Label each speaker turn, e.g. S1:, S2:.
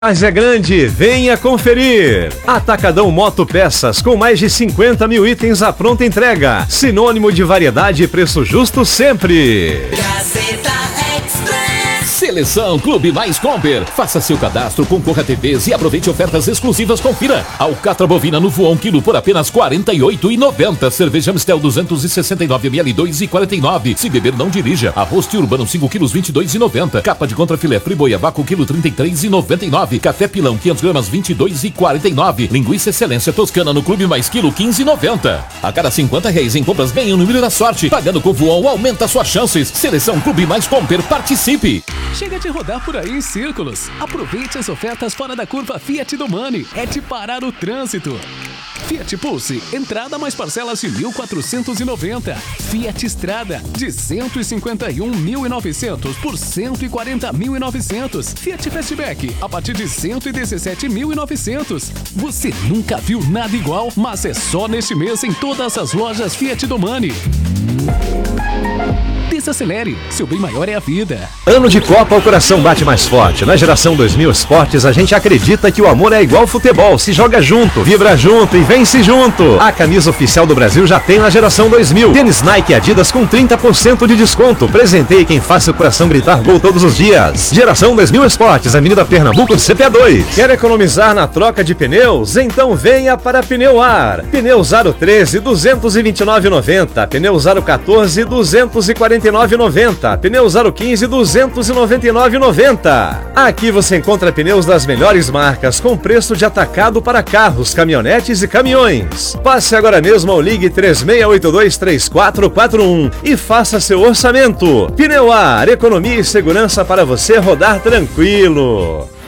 S1: Mas é grande, venha conferir! Atacadão Moto Peças, com mais de 50 mil itens à pronta entrega. Sinônimo de variedade e preço justo sempre.
S2: Gazeta Express.
S3: Seleção Clube Mais Comper. Faça seu cadastro, concorra a TVs e aproveite ofertas exclusivas. Confira. Alcatra bovina no voão quilo por apenas R$ 48,90. Cerveja Mistel 269 ml 2,49. Se beber, não dirija. Arroz Urbano 5 quilos 22,90. Capa de contrafilé Friboi Abaco quilo 33,99. Café Pilão 500 gramas 22,49. Linguiça Excelência Toscana no Clube Mais quilo 15,90. A cada R$50 em compras ganha o número da sorte. Pagando com voão aumenta suas chances. Seleção Clube Mais Comper, participe.
S4: Chega de rodar por aí em círculos. Aproveite as ofertas fora da curva Fiat do Money. É de parar o trânsito. Fiat Pulse, entrada mais parcelas de 1.490. Fiat Strada, de 151.900 por 140.900. Fiat Fastback, a partir de 117.900. Você nunca viu nada igual, mas é só neste mês em todas as lojas Fiat do Money. Desacelere, seu bem maior é a vida.
S1: Ano de Copa, o coração bate mais forte. Na Geração 2000 Esportes, a gente acredita que o amor é igual futebol. Se joga junto, vibra junto e vence junto. A camisa oficial do Brasil já tem na Geração 2000. Tênis Nike e Adidas com 30% de desconto. Presenteie quem faça o coração gritar gol todos os dias. Geração 2000 Esportes, Avenida Pernambuco, CPA2. Quer economizar na troca de pneus? Então venha para Pneuar. Pneu Aro 13, R$ 229,90. Pneu Aro 14, R$ 249,90. Pneus Aro 15, R$ 299,90. Aqui você encontra pneus das melhores marcas com preço de atacado para carros, caminhonetes e caminhões. Passe agora mesmo ao Ligue 36823441 e faça seu orçamento. Pneuar, economia e segurança para você rodar tranquilo.